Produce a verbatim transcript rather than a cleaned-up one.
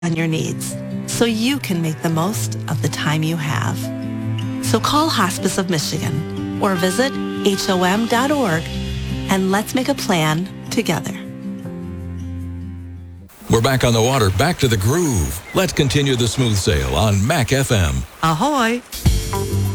on your needs so you can make the most of the time you have. So call Hospice of Michigan or visit H O M dot org and let's make a plan together. We're back on the water, back to the groove. Let's continue the smooth sail on Mac F M. Ahoy!